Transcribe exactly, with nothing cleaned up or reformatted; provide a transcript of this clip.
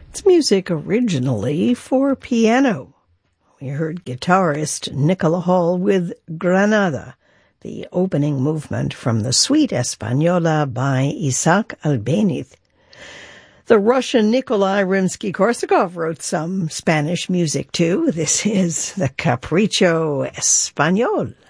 It's music originally for piano. We heard guitarist Nicola Hall with Granada, the opening movement from the Suite Española by Isaac Albéniz. The Russian Nikolai Rimsky-Korsakov wrote some Spanish music too. This is the Capricho Español.